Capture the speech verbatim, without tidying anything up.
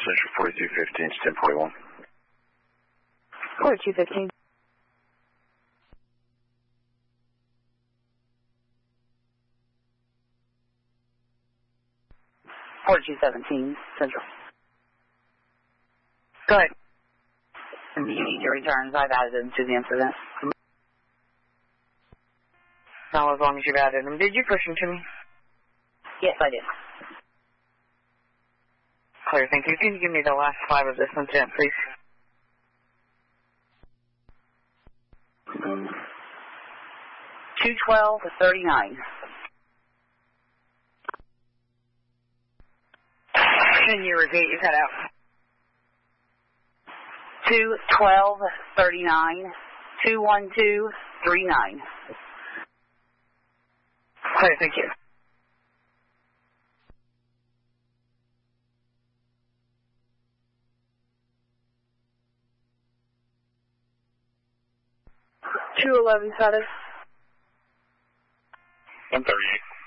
Central forty-two fifteen, it's ten forty-one. forty-two fifteen. forty-two seventeen, Central. Go ahead. And you need your returns. I've added them to the incident. Not as long as you've added them. Did you push them to me? Yes, I did. Clear, thank you. Can you give me the last five of this incident, please? two twelve thirty-nine. Can you repeat? You cut out. two twelve thirty-nine. two one two three nine. Clear, thank you. two eleven status. one thirty-eight.